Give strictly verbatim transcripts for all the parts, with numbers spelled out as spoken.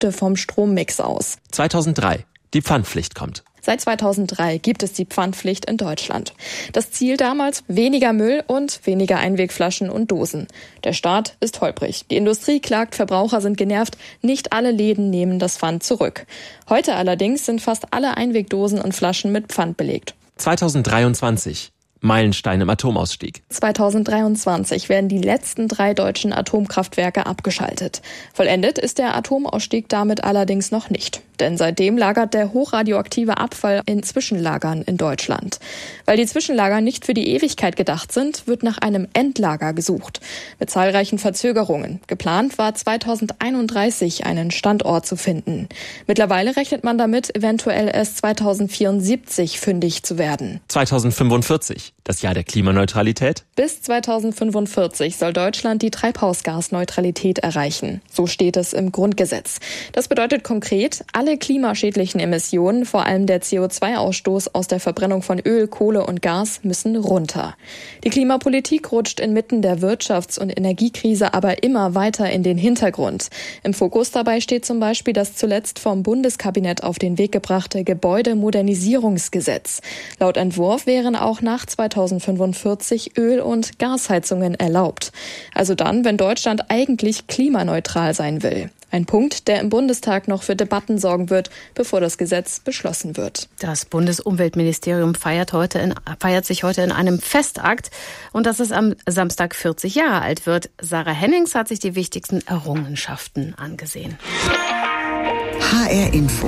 vom Strommix aus. zweitausenddrei. Die Pfandpflicht kommt. Seit zweitausenddrei gibt es die Pfandpflicht in Deutschland. Das Ziel damals: weniger Müll und weniger Einwegflaschen und Dosen. Der Start ist holprig. Die Industrie klagt, Verbraucher sind genervt. Nicht alle Läden nehmen das Pfand zurück. Heute allerdings sind fast alle Einwegdosen und Flaschen mit Pfand belegt. zweitausenddreiundzwanzig. Meilenstein im Atomausstieg. zweitausenddreiundzwanzig werden die letzten drei deutschen Atomkraftwerke abgeschaltet. Vollendet ist der Atomausstieg damit allerdings noch nicht. Denn seitdem lagert der hochradioaktive Abfall in Zwischenlagern in Deutschland. Weil die Zwischenlager nicht für die Ewigkeit gedacht sind, wird nach einem Endlager gesucht. Mit zahlreichen Verzögerungen. Geplant war zweitausendeinunddreißig einen Standort zu finden. Mittlerweile rechnet man damit, eventuell erst zweitausendvierundsiebzig fündig zu werden. zweitausendfünfundvierzig. Das Jahr der Klimaneutralität? Bis zweitausendfünfundvierzig soll Deutschland die Treibhausgasneutralität erreichen. So steht es im Grundgesetz. Das bedeutet konkret, alle klimaschädlichen Emissionen, vor allem der C O zwei Ausstoß aus der Verbrennung von Öl, Kohle und Gas, müssen runter. Die Klimapolitik rutscht inmitten der Wirtschafts- und Energiekrise aber immer weiter in den Hintergrund. Im Fokus dabei steht zum Beispiel das zuletzt vom Bundeskabinett auf den Weg gebrachte Gebäudemodernisierungsgesetz. Laut Entwurf wären auch nach zweitausendfünfundvierzig Öl- und Gasheizungen erlaubt. Also dann, wenn Deutschland eigentlich klimaneutral sein will. Ein Punkt, der im Bundestag noch für Debatten sorgen wird, bevor das Gesetz beschlossen wird. Das Bundesumweltministerium feiert, heute in, feiert sich heute in einem Festakt und dass es am Samstag vierzig Jahre alt wird. Sarah Hennings hat sich die wichtigsten Errungenschaften angesehen. H R Info.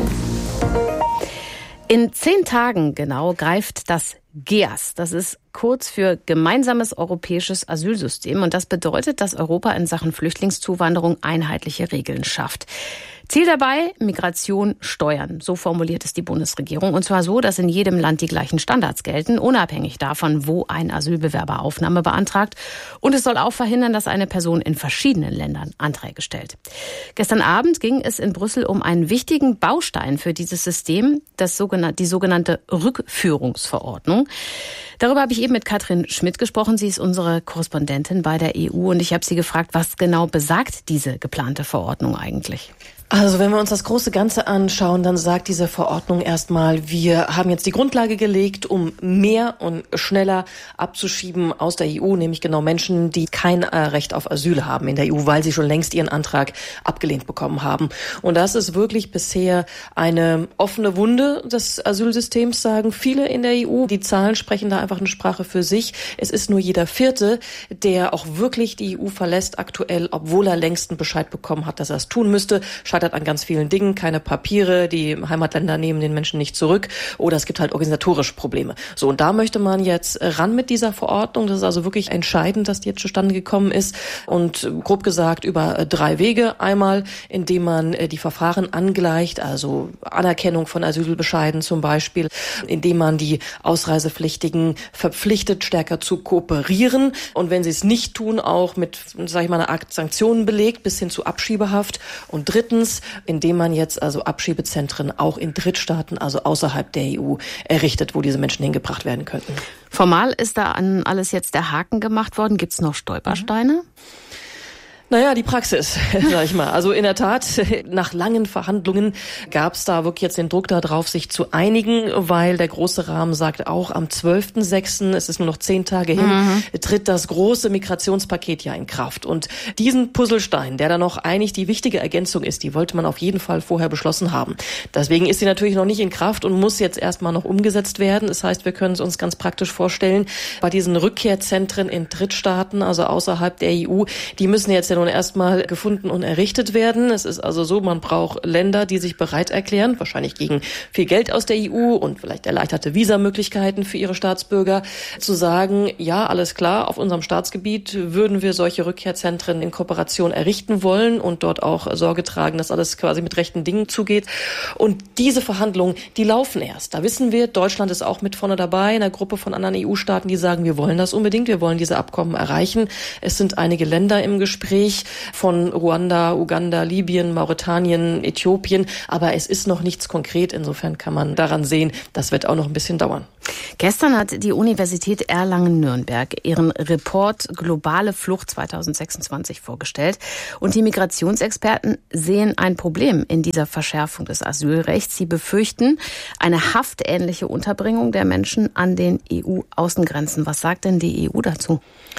In zehn Tagen genau greift das G E A S. Das ist kurz für Gemeinsames Europäisches Asylsystem. Und das bedeutet, dass Europa in Sachen Flüchtlingszuwanderung einheitliche Regeln schafft. Ziel dabei: Migration steuern. So formuliert es die Bundesregierung. Und zwar so, dass in jedem Land die gleichen Standards gelten, unabhängig davon, wo ein Asylbewerber Aufnahme beantragt. Und es soll auch verhindern, dass eine Person in verschiedenen Ländern Anträge stellt. Gestern Abend ging es in Brüssel um einen wichtigen Baustein für dieses System, das sogenannte, die sogenannte Rückführungsverordnung. Darüber habe ich eben mit Katrin Schmidt gesprochen. Sie ist unsere Korrespondentin bei der E U und ich habe sie gefragt, was genau besagt diese geplante Verordnung eigentlich? Also wenn wir uns das große Ganze anschauen, dann sagt diese Verordnung erstmal, wir haben jetzt die Grundlage gelegt, um mehr und schneller abzuschieben aus der E U, nämlich genau Menschen, die kein äh, Recht auf Asyl haben in der E U, weil sie schon längst ihren Antrag abgelehnt bekommen haben. Und das ist wirklich bisher eine offene Wunde des Asylsystems, sagen viele in der E U. Die Zahlen sprechen da einfach eine Sprache für sich. Es ist nur jeder Vierte, der auch wirklich die E U verlässt aktuell, obwohl er längst einen Bescheid bekommen hat, dass er es tun müsste. Scheitert an ganz vielen Dingen, keine Papiere, die Heimatländer nehmen den Menschen nicht zurück oder es gibt halt organisatorische Probleme. So, und da möchte man jetzt ran mit dieser Verordnung. Das ist also wirklich entscheidend, dass die jetzt zustande gekommen ist und grob gesagt über drei Wege. Einmal, indem man die Verfahren angleicht, also Anerkennung von Asylbescheiden zum Beispiel, indem man die Ausreisepflichtigen verpflichtet, stärker zu kooperieren und wenn sie es nicht tun, auch mit, sag ich mal, einer Art Sanktionen belegt, bis hin zu Abschiebehaft. Und drittens, indem man jetzt also Abschiebezentren auch in Drittstaaten, also außerhalb der E U, errichtet, wo diese Menschen hingebracht werden könnten. Formal ist da an alles jetzt der Haken gemacht worden. Gibt es noch Stolpersteine? Mhm. Naja, die Praxis, sag ich mal. Also in der Tat, nach langen Verhandlungen gab es da wirklich jetzt den Druck darauf, sich zu einigen, weil der große Rahmen sagt auch, am zwölften sechsten, es ist nur noch zehn Tage hin, mhm. tritt das große Migrationspaket ja in Kraft. Und diesen Puzzlestein, der da noch eigentlich die wichtige Ergänzung ist, die wollte man auf jeden Fall vorher beschlossen haben. Deswegen ist sie natürlich noch nicht in Kraft und muss jetzt erstmal noch umgesetzt werden. Das heißt, wir können es uns ganz praktisch vorstellen, bei diesen Rückkehrzentren in Drittstaaten, also außerhalb der E U, die müssen jetzt ja nun erstmal gefunden und errichtet werden. Es ist also so, man braucht Länder, die sich bereit erklären, wahrscheinlich gegen viel Geld aus der E U und vielleicht erleichterte Visamöglichkeiten für ihre Staatsbürger, zu sagen, ja, alles klar, auf unserem Staatsgebiet würden wir solche Rückkehrzentren in Kooperation errichten wollen und dort auch Sorge tragen, dass alles quasi mit rechten Dingen zugeht. Und diese Verhandlungen, die laufen erst. Da wissen wir, Deutschland ist auch mit vorne dabei, in einer Gruppe von anderen E U-Staaten, die sagen, wir wollen das unbedingt, wir wollen diese Abkommen erreichen. Es sind einige Länder im Gespräch, von Ruanda, Uganda, Libyen, Mauretanien, Äthiopien. Aber es ist noch nichts konkret. Insofern kann man daran sehen, das wird auch noch ein bisschen dauern. Gestern hat die Universität Erlangen-Nürnberg ihren Report Globale Flucht zweitausendsechsundzwanzig vorgestellt. Und die Migrationsexperten sehen ein Problem in dieser Verschärfung des Asylrechts. Sie befürchten eine haftähnliche Unterbringung der Menschen an den E U-Außengrenzen. Was sagt denn die E U dazu?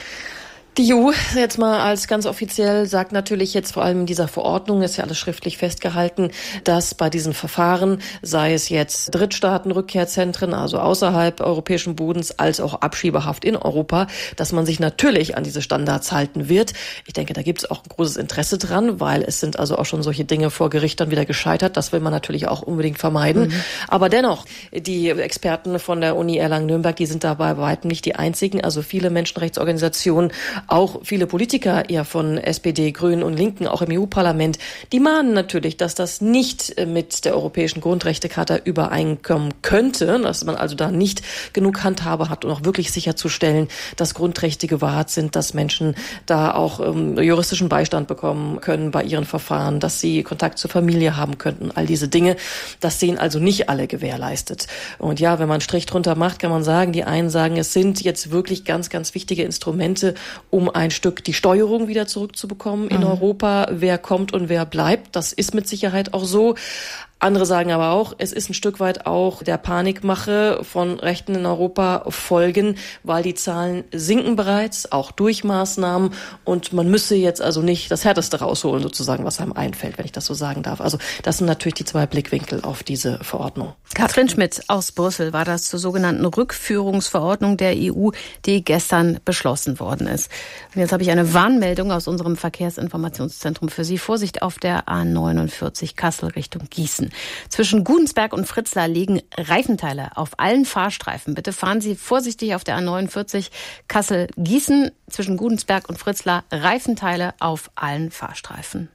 Die E U, jetzt mal als ganz offiziell, sagt natürlich jetzt vor allem in dieser Verordnung, ist ja alles schriftlich festgehalten, dass bei diesen Verfahren, sei es jetzt Drittstaatenrückkehrzentren, also außerhalb europäischen Bodens, als auch Abschiebehaft in Europa, dass man sich natürlich an diese Standards halten wird. Ich denke, da gibt es auch ein großes Interesse dran, weil es sind also auch schon solche Dinge vor Gericht dann wieder gescheitert. Das will man natürlich auch unbedingt vermeiden. Mhm. Aber dennoch, die Experten von der Uni Erlangen-Nürnberg, die sind dabei bei weitem nicht die einzigen. Also viele Menschenrechtsorganisationen, auch viele Politiker eher von S P D, Grünen und Linken, auch im E U-Parlament, die mahnen natürlich, dass das nicht mit der Europäischen Grundrechtecharta übereinkommen könnte, dass man also da nicht genug Handhabe hat, um auch wirklich sicherzustellen, dass Grundrechte gewahrt sind, dass Menschen da auch ähm, juristischen Beistand bekommen können bei ihren Verfahren, dass sie Kontakt zur Familie haben könnten, all diese Dinge. Das sehen also nicht alle gewährleistet. Und ja, wenn man einen Strich drunter macht, kann man sagen, die einen sagen, es sind jetzt wirklich ganz, ganz wichtige Instrumente, um ein Stück die Steuerung wieder zurückzubekommen in mhm. Europa. Wer kommt und wer bleibt, das ist mit Sicherheit auch so. Andere sagen aber auch, es ist ein Stück weit auch der Panikmache von Rechten in Europa folgen, weil die Zahlen sinken bereits, auch durch Maßnahmen. Und man müsse jetzt also nicht das Härteste rausholen, sozusagen, was einem einfällt, wenn ich das so sagen darf. Also das sind natürlich die zwei Blickwinkel auf diese Verordnung. Katrin Schmidt aus Brüssel war das zur sogenannten Rückführungsverordnung der E U, die gestern beschlossen worden ist. Und jetzt habe ich eine Warnmeldung aus unserem Verkehrsinformationszentrum für Sie. Vorsicht auf der A neunundvierzig Kassel Richtung Gießen. Zwischen Gudensberg und Fritzlar liegen Reifenteile auf allen Fahrstreifen. Bitte fahren Sie vorsichtig auf der A neunundvierzig Kassel-Gießen. Zwischen Gudensberg und Fritzlar Reifenteile auf allen Fahrstreifen.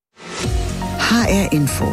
H R Info.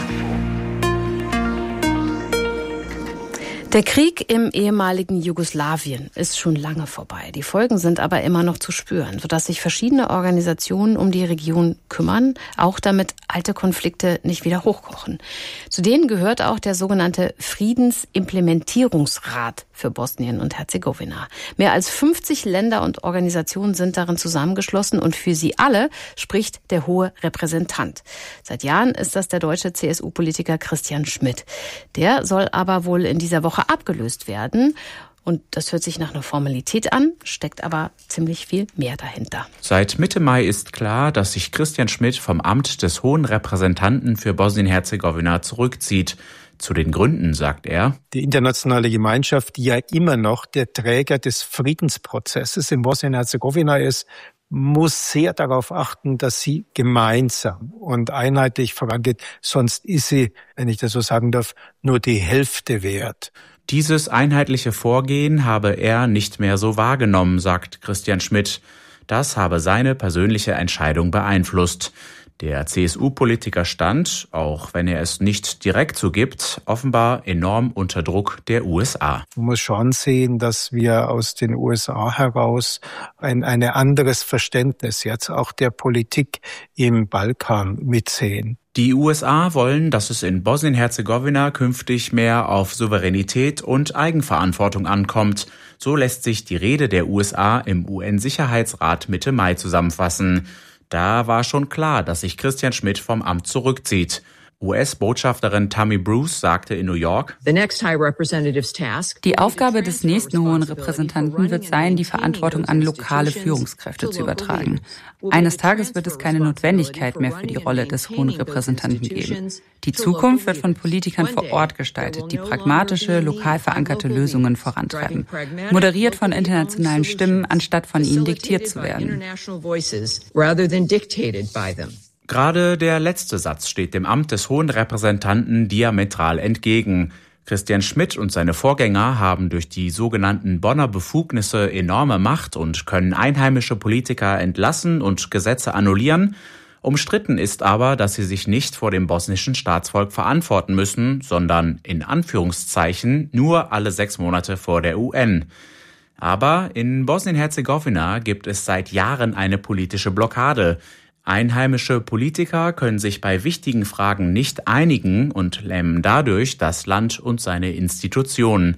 Der Krieg im ehemaligen Jugoslawien ist schon lange vorbei. Die Folgen sind aber immer noch zu spüren, sodass sich verschiedene Organisationen um die Region kümmern, auch damit alte Konflikte nicht wieder hochkochen. Zu denen gehört auch der sogenannte Friedensimplementierungsrat für Bosnien und Herzegowina. Mehr als fünfzig Länder und Organisationen sind darin zusammengeschlossen und für sie alle spricht der hohe Repräsentant. Seit Jahren ist das der deutsche C S U-Politiker Christian Schmidt. Der soll aber wohl in dieser Woche abgelöst werden. Und das hört sich nach einer Formalität an, steckt aber ziemlich viel mehr dahinter. Seit Mitte Mai ist klar, dass sich Christian Schmidt vom Amt des Hohen Repräsentanten für Bosnien-Herzegowina zurückzieht. Zu den Gründen sagt er: Die internationale Gemeinschaft, die ja immer noch der Träger des Friedensprozesses in Bosnien-Herzegowina ist, muss sehr darauf achten, dass sie gemeinsam und einheitlich vorangeht. Sonst ist sie, wenn ich das so sagen darf, nur die Hälfte wert. Dieses einheitliche Vorgehen habe er nicht mehr so wahrgenommen, sagt Christian Schmidt. Das habe seine persönliche Entscheidung beeinflusst. Der C S U-Politiker stand, auch wenn er es nicht direkt zugibt, offenbar enorm unter Druck der U S A. Man muss schon sehen, dass wir aus den U S A heraus ein, ein anderes Verständnis jetzt auch der Politik im Balkan mitsehen. Die U S A wollen, dass es in Bosnien-Herzegowina künftig mehr auf Souveränität und Eigenverantwortung ankommt. So lässt sich die Rede der U S A im U N-Sicherheitsrat Mitte Mai zusammenfassen. Da war schon klar, dass sich Christian Schmidt vom Amt zurückzieht. U S-Botschafterin Tammy Bruce sagte in New York: Die Aufgabe des nächsten Hohen Repräsentanten wird sein, die Verantwortung an lokale Führungskräfte zu übertragen. Eines Tages wird es keine Notwendigkeit mehr für die Rolle des Hohen Repräsentanten geben. Die Zukunft wird von Politikern vor Ort gestaltet, die pragmatische, lokal verankerte Lösungen vorantreiben, moderiert von internationalen Stimmen, anstatt von ihnen diktiert zu werden. Gerade der letzte Satz steht dem Amt des Hohen Repräsentanten diametral entgegen. Christian Schmidt und seine Vorgänger haben durch die sogenannten Bonner Befugnisse enorme Macht und können einheimische Politiker entlassen und Gesetze annullieren. Umstritten ist aber, dass sie sich nicht vor dem bosnischen Staatsvolk verantworten müssen, sondern in Anführungszeichen nur alle sechs Monate vor der U N. Aber in Bosnien-Herzegowina gibt es seit Jahren eine politische Blockade. Einheimische Politiker können sich bei wichtigen Fragen nicht einigen und lähmen dadurch das Land und seine Institutionen.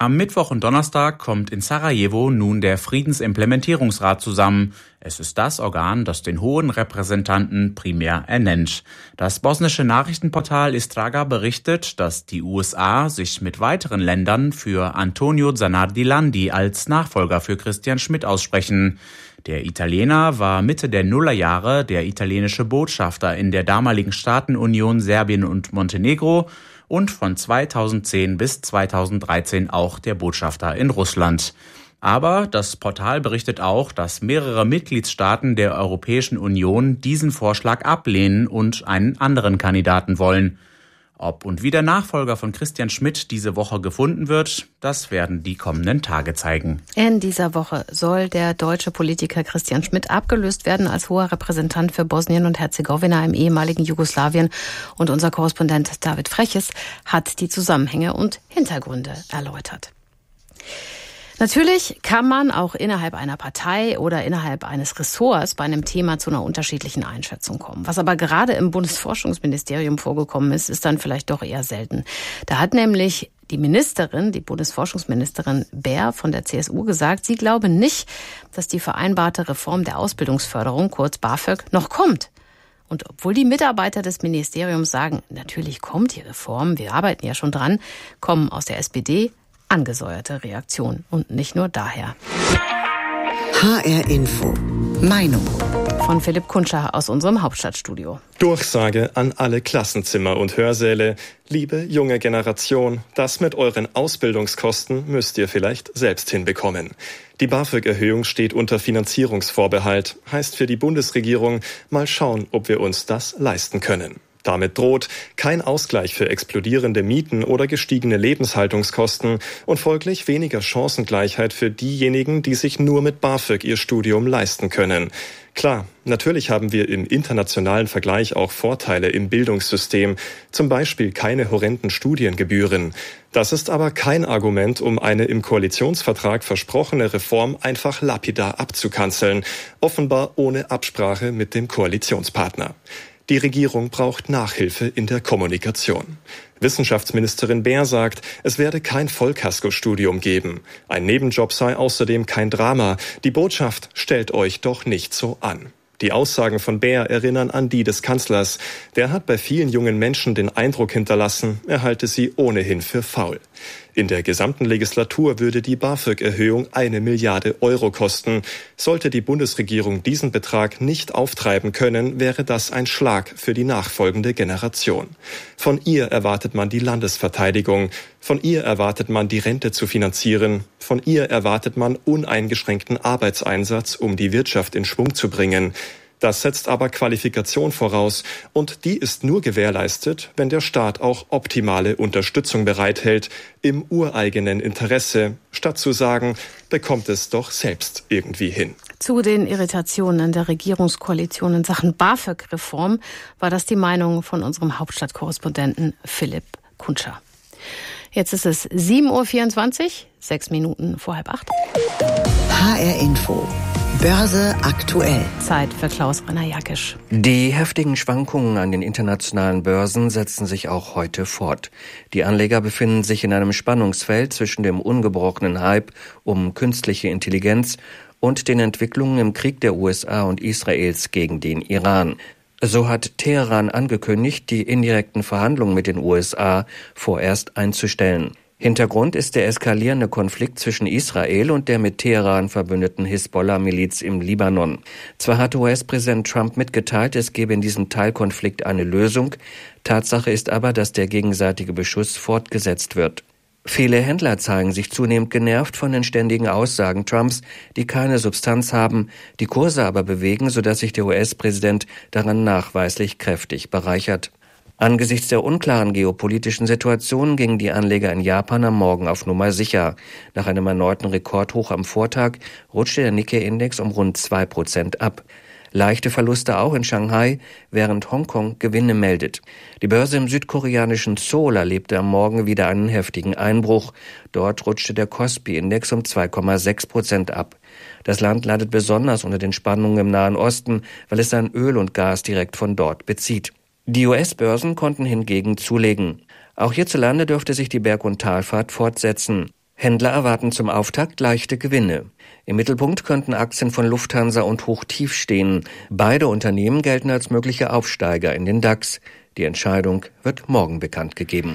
Am Mittwoch und Donnerstag kommt in Sarajevo nun der Friedensimplementierungsrat zusammen. Es ist das Organ, das den hohen Repräsentanten primär ernennt. Das bosnische Nachrichtenportal Istraga berichtet, dass die U S A sich mit weiteren Ländern für Antonio Zanardi Landi als Nachfolger für Christian Schmidt aussprechen. Der Italiener war Mitte der Nullerjahre der italienische Botschafter in der damaligen Staatenunion Serbien und Montenegro und von zweitausendzehn bis zweitausenddreizehn auch der Botschafter in Russland. Aber das Portal berichtet auch, dass mehrere Mitgliedstaaten der Europäischen Union diesen Vorschlag ablehnen und einen anderen Kandidaten wollen. Ob und wie der Nachfolger von Christian Schmidt diese Woche gefunden wird, das werden die kommenden Tage zeigen. In dieser Woche soll der deutsche Politiker Christian Schmidt abgelöst werden als hoher Repräsentant für Bosnien und Herzegowina im ehemaligen Jugoslawien. Und unser Korrespondent David Freches hat die Zusammenhänge und Hintergründe erläutert. Natürlich kann man auch innerhalb einer Partei oder innerhalb eines Ressorts bei einem Thema zu einer unterschiedlichen Einschätzung kommen. Was aber gerade im Bundesforschungsministerium vorgekommen ist, ist dann vielleicht doch eher selten. Da hat nämlich die Ministerin, die Bundesforschungsministerin Baer von der C S U gesagt, sie glaube nicht, dass die vereinbarte Reform der Ausbildungsförderung, kurz BAföG, noch kommt. Und obwohl die Mitarbeiter des Ministeriums sagen, natürlich kommt die Reform, wir arbeiten ja schon dran, kommen aus der S P D angesäuerte Reaktion. Und nicht nur daher. H R Info. Meinung. Von Philipp Kunscher aus unserem Hauptstadtstudio. Durchsage an alle Klassenzimmer und Hörsäle. Liebe junge Generation, das mit euren Ausbildungskosten müsst ihr vielleicht selbst hinbekommen. Die BAföG-Erhöhung steht unter Finanzierungsvorbehalt. Heißt für die Bundesregierung, mal schauen, ob wir uns das leisten können. Damit droht kein Ausgleich für explodierende Mieten oder gestiegene Lebenshaltungskosten und folglich weniger Chancengleichheit für diejenigen, die sich nur mit BAföG ihr Studium leisten können. Klar, natürlich haben wir im internationalen Vergleich auch Vorteile im Bildungssystem, zum Beispiel keine horrenden Studiengebühren. Das ist aber kein Argument, um eine im Koalitionsvertrag versprochene Reform einfach lapidar abzukanzeln, offenbar ohne Absprache mit dem Koalitionspartner. Die Regierung braucht Nachhilfe in der Kommunikation. Wissenschaftsministerin Baer sagt, es werde kein Vollkaskostudium geben. Ein Nebenjob sei außerdem kein Drama. Die Botschaft, stellt euch doch nicht so an. Die Aussagen von Baer erinnern an die des Kanzlers. Der hat bei vielen jungen Menschen den Eindruck hinterlassen, er halte sie ohnehin für faul. In der gesamten Legislatur würde die BAföG-Erhöhung eine Milliarde Euro kosten. Sollte die Bundesregierung diesen Betrag nicht auftreiben können, wäre das ein Schlag für die nachfolgende Generation. Von ihr erwartet man die Landesverteidigung. Von ihr erwartet man, die Rente zu finanzieren. Von ihr erwartet man uneingeschränkten Arbeitseinsatz, um die Wirtschaft in Schwung zu bringen. Das setzt aber Qualifikation voraus und die ist nur gewährleistet, wenn der Staat auch optimale Unterstützung bereithält, im ureigenen Interesse, statt zu sagen, bekommt es doch selbst irgendwie hin. Zu den Irritationen der Regierungskoalition in Sachen BAföG-Reform war das die Meinung von unserem Hauptstadtkorrespondenten Philipp Kunscher. Jetzt ist es sieben Uhr vierundzwanzig, sechs Minuten vor halb acht. H R Info. Börse aktuell. Zeit für Klaus-Rainer Jackisch. Die heftigen Schwankungen an den internationalen Börsen setzen sich auch heute fort. Die Anleger befinden sich in einem Spannungsfeld zwischen dem ungebrochenen Hype um künstliche Intelligenz und den Entwicklungen im Krieg der U S A und Israels gegen den Iran. So hat Teheran angekündigt, die indirekten Verhandlungen mit den U S A vorerst einzustellen. Hintergrund ist der eskalierende Konflikt zwischen Israel und der mit Teheran verbündeten Hisbollah-Miliz im Libanon. Zwar hatte U S-Präsident Trump mitgeteilt, es gebe in diesem Teilkonflikt eine Lösung. Tatsache ist aber, dass der gegenseitige Beschuss fortgesetzt wird. Viele Händler zeigen sich zunehmend genervt von den ständigen Aussagen Trumps, die keine Substanz haben, die Kurse aber bewegen, sodass sich der U S-Präsident daran nachweislich kräftig bereichert. Angesichts der unklaren geopolitischen Situation gingen die Anleger in Japan am Morgen auf Nummer sicher. Nach einem erneuten Rekordhoch am Vortag rutschte der Nikkei-Index um rund zwei Prozent ab. Leichte Verluste auch in Shanghai, während Hongkong Gewinne meldet. Die Börse im südkoreanischen Seoul erlebte am Morgen wieder einen heftigen Einbruch. Dort rutschte der Kospi-Index um zwei Komma sechs Prozent ab. Das Land leidet besonders unter den Spannungen im Nahen Osten, weil es sein Öl und Gas direkt von dort bezieht. Die U S-Börsen konnten hingegen zulegen. Auch hierzulande dürfte sich die Berg- und Talfahrt fortsetzen. Händler erwarten zum Auftakt leichte Gewinne. Im Mittelpunkt könnten Aktien von Lufthansa und Hochtief stehen. Beide Unternehmen gelten als mögliche Aufsteiger in den DAX. Die Entscheidung wird morgen bekannt gegeben.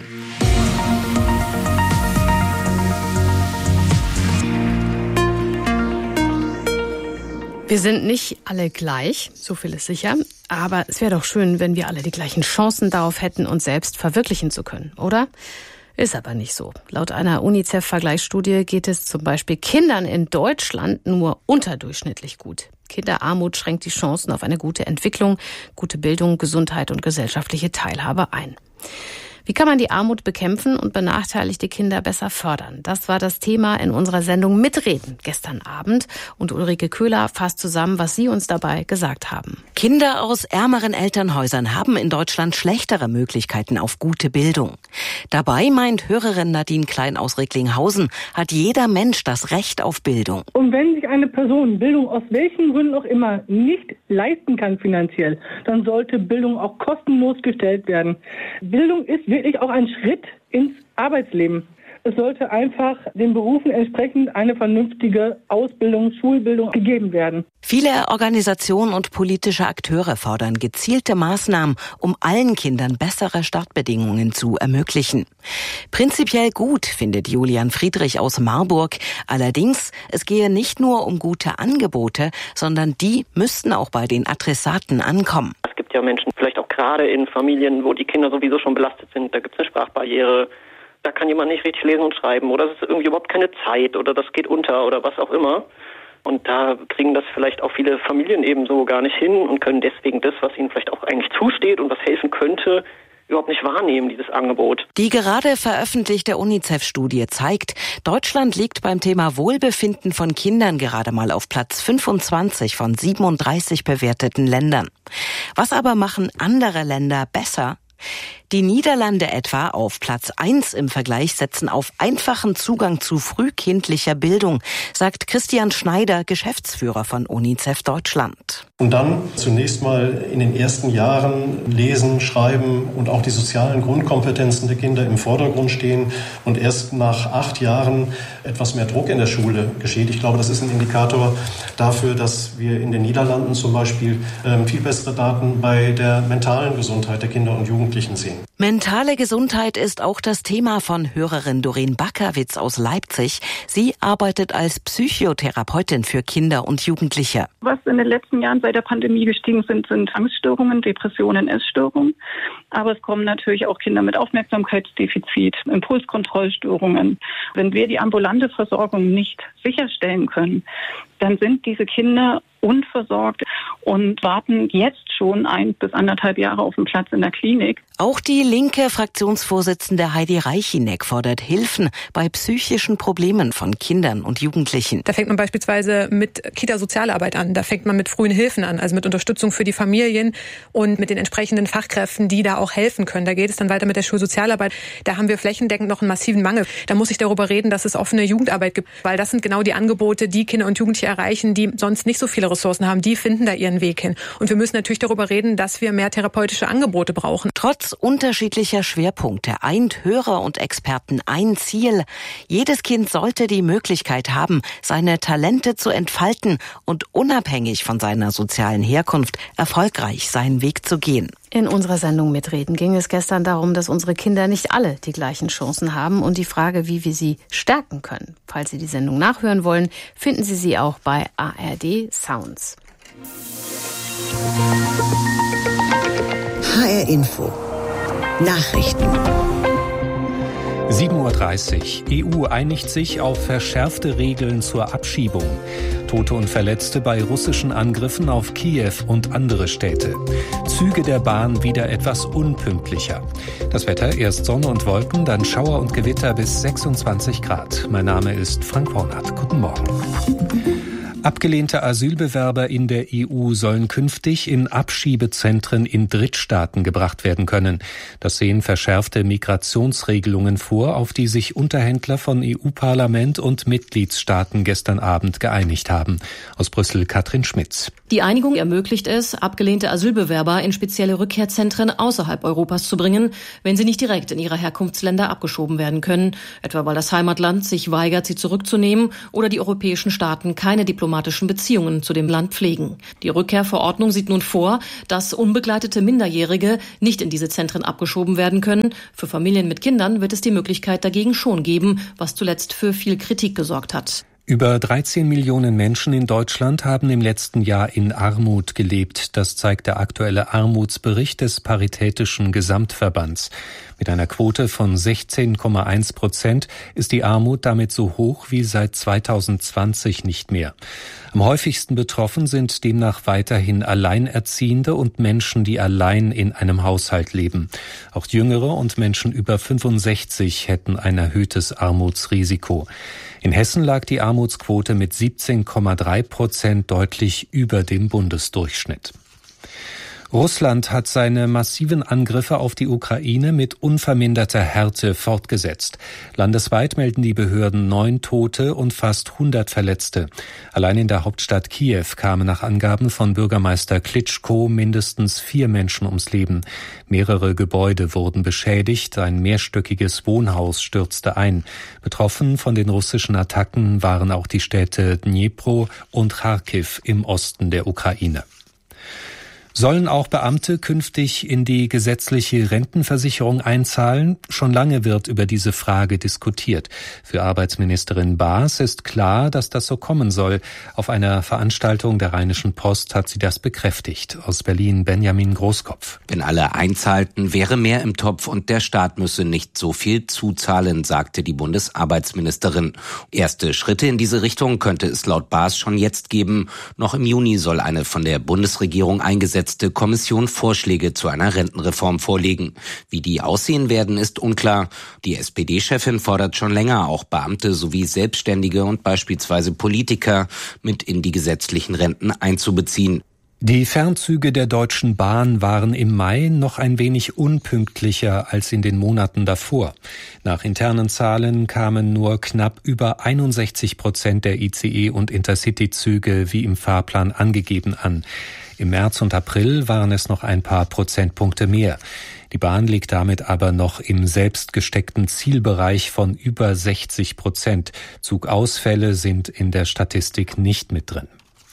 Wir sind nicht alle gleich, so viel ist sicher. Aber es wäre doch schön, wenn wir alle die gleichen Chancen darauf hätten, uns selbst verwirklichen zu können, oder? Ist aber nicht so. Laut einer UNICEF-Vergleichsstudie geht es zum Beispiel Kindern in Deutschland nur unterdurchschnittlich gut. Kinderarmut schränkt die Chancen auf eine gute Entwicklung, gute Bildung, Gesundheit und gesellschaftliche Teilhabe ein. Wie kann man die Armut bekämpfen und benachteiligte Kinder besser fördern? Das war das Thema in unserer Sendung Mitreden gestern Abend. Und Ulrike Köhler fasst zusammen, was Sie uns dabei gesagt haben. Kinder aus ärmeren Elternhäusern haben in Deutschland schlechtere Möglichkeiten auf gute Bildung. Dabei meint Hörerin Nadine Klein aus Recklinghausen, hat jeder Mensch das Recht auf Bildung. Und wenn sich eine Person Bildung aus welchen Gründen auch immer nicht leisten kann finanziell, dann sollte Bildung auch kostenlos gestellt werden. Bildung ist wirklich auch ein Schritt ins Arbeitsleben. Es sollte einfach den Berufen entsprechend eine vernünftige Ausbildung, Schulbildung gegeben werden. Viele Organisationen und politische Akteure fordern gezielte Maßnahmen, um allen Kindern bessere Startbedingungen zu ermöglichen. Prinzipiell gut, findet Julian Friedrich aus Marburg. Allerdings, es gehe nicht nur um gute Angebote, sondern die müssten auch bei den Adressaten ankommen. Es gibt ja Menschen, vielleicht auch gerade in Familien, wo die Kinder sowieso schon belastet sind, da gibt es eine Sprachbarriere. Da kann jemand nicht richtig lesen und schreiben oder es ist irgendwie überhaupt keine Zeit oder das geht unter oder was auch immer. Und da kriegen das vielleicht auch viele Familien eben so gar nicht hin und können deswegen das, was ihnen vielleicht auch eigentlich zusteht und was helfen könnte, überhaupt nicht wahrnehmen, dieses Angebot. Die gerade veröffentlichte UNICEF-Studie zeigt, Deutschland liegt beim Thema Wohlbefinden von Kindern gerade mal auf Platz fünfundzwanzig von siebenunddreißig bewerteten Ländern. Was aber machen andere Länder besser? Die Niederlande etwa auf Platz eins im Vergleich setzen auf einfachen Zugang zu frühkindlicher Bildung, sagt Christian Schneider, Geschäftsführer von UNICEF Deutschland. Und dann zunächst mal in den ersten Jahren lesen, schreiben und auch die sozialen Grundkompetenzen der Kinder im Vordergrund stehen und erst nach acht Jahren etwas mehr Druck in der Schule geschieht. Ich glaube, das ist ein Indikator dafür, dass wir in den Niederlanden zum Beispiel viel bessere Daten bei der mentalen Gesundheit der Kinder und Jugendlichen sehen. Mentale Gesundheit ist auch das Thema von Hörerin Doreen Backerwitz aus Leipzig. Sie arbeitet als Psychotherapeutin für Kinder und Jugendliche. Was in den letzten Jahren seit der Pandemie gestiegen sind, sind Angststörungen, Depressionen, Essstörungen. Aber es kommen natürlich auch Kinder mit Aufmerksamkeitsdefizit, Impulskontrollstörungen. Wenn wir die ambulante Versorgung nicht sicherstellen können, dann sind diese Kinder unversorgt und warten jetzt schon ein bis anderthalb Jahre auf den Platz in der Klinik. Auch die linke Fraktionsvorsitzende Heidi Reichineck fordert Hilfen bei psychischen Problemen von Kindern und Jugendlichen. Da fängt man beispielsweise mit Kita-Sozialarbeit an, da fängt man mit frühen Hilfen an, also mit Unterstützung für die Familien und mit den entsprechenden Fachkräften, die da auch helfen können. Da geht es dann weiter mit der Schulsozialarbeit. Da haben wir flächendeckend noch einen massiven Mangel. Da muss ich darüber reden, dass es offene Jugendarbeit gibt, weil das sind genau die Angebote, die Kinder und Jugendliche erreichen, die sonst nicht so viele Ressourcen haben. Die finden da ihren Weg hin. Und wir müssen natürlich darüber reden, dass wir mehr therapeutische Angebote brauchen. Trotz unterschiedlicher Schwerpunkte eint Hörer und Experten ein Ziel. Jedes Kind sollte die Möglichkeit haben, seine Talente zu entfalten und unabhängig von seiner sozialen Herkunft erfolgreich seinen Weg zu gehen. In unserer Sendung Mitreden ging es gestern darum, dass unsere Kinder nicht alle die gleichen Chancen haben und die Frage, wie wir sie stärken können. Falls Sie die Sendung nachhören wollen, finden Sie sie auch bei A R D Sounds. H R Info Nachrichten. sieben Uhr dreißig. E U einigt sich auf verschärfte Regeln zur Abschiebung. Tote und Verletzte bei russischen Angriffen auf Kiew und andere Städte. Züge der Bahn wieder etwas unpünktlicher. Das Wetter, erst Sonne und Wolken, dann Schauer und Gewitter bis sechsundzwanzig Grad. Mein Name ist Frank Hornert. Guten Morgen. Abgelehnte Asylbewerber in der E U sollen künftig in Abschiebezentren in Drittstaaten gebracht werden können. Das sehen verschärfte Migrationsregelungen vor, auf die sich Unterhändler von E U-Parlament und Mitgliedstaaten gestern Abend geeinigt haben. Aus Brüssel Katrin Schmitz. Die Einigung ermöglicht es, abgelehnte Asylbewerber in spezielle Rückkehrzentren außerhalb Europas zu bringen, wenn sie nicht direkt in ihre Herkunftsländer abgeschoben werden können, etwa weil das Heimatland sich weigert, sie zurückzunehmen oder die europäischen Staaten keine diplomatischen Beziehungen zu dem Land pflegen. Die Rückkehrverordnung sieht nun vor, dass unbegleitete Minderjährige nicht in diese Zentren abgeschoben werden können. Für Familien mit Kindern wird es die Möglichkeit dagegen schon geben, was zuletzt für viel Kritik gesorgt hat. Über dreizehn Millionen Menschen in Deutschland haben im letzten Jahr in Armut gelebt. Das zeigt der aktuelle Armutsbericht des Paritätischen Gesamtverbands. Mit einer Quote von sechzehn Komma eins Prozent ist die Armut damit so hoch wie seit zweitausendzwanzig nicht mehr. Am häufigsten betroffen sind demnach weiterhin Alleinerziehende und Menschen, die allein in einem Haushalt leben. Auch Jüngere und Menschen über fünfundsechzig hätten ein erhöhtes Armutsrisiko. In Hessen lag die Armutsquote mit siebzehn Komma drei Prozent deutlich über dem Bundesdurchschnitt. Russland hat seine massiven Angriffe auf die Ukraine mit unverminderter Härte fortgesetzt. Landesweit melden die Behörden neun Tote und fast hundert Verletzte. Allein in der Hauptstadt Kiew kamen nach Angaben von Bürgermeister Klitschko mindestens vier Menschen ums Leben. Mehrere Gebäude wurden beschädigt, ein mehrstöckiges Wohnhaus stürzte ein. Betroffen von den russischen Attacken waren auch die Städte Dnipro und Charkiw im Osten der Ukraine. Sollen auch Beamte künftig in die gesetzliche Rentenversicherung einzahlen? Schon lange wird über diese Frage diskutiert. Für Arbeitsministerin Baas ist klar, dass das so kommen soll. Auf einer Veranstaltung der Rheinischen Post hat sie das bekräftigt. Aus Berlin Benjamin Großkopf. Wenn alle einzahlten, wäre mehr im Topf und der Staat müsse nicht so viel zuzahlen, sagte die Bundesarbeitsministerin. Erste Schritte in diese Richtung könnte es laut Baas schon jetzt geben. Noch im Juni soll eine von der Bundesregierung eingesetzte Kommission Vorschläge zu einer Rentenreform vorlegen. Wie die aussehen werden, ist unklar. Die S P D-Chefin fordert schon länger, auch Beamte sowie Selbstständige und beispielsweise Politiker mit in die gesetzlichen Renten einzubeziehen. Die Fernzüge der Deutschen Bahn waren im Mai noch ein wenig unpünktlicher als in den Monaten davor. Nach internen Zahlen kamen nur knapp über einundsechzig Prozent der I C E- und Intercity-Züge wie im Fahrplan angegeben an. Im März und April waren es noch ein paar Prozentpunkte mehr. Die Bahn liegt damit aber noch im selbst gesteckten Zielbereich von über sechzig Prozent. Zugausfälle sind in der Statistik nicht mit drin.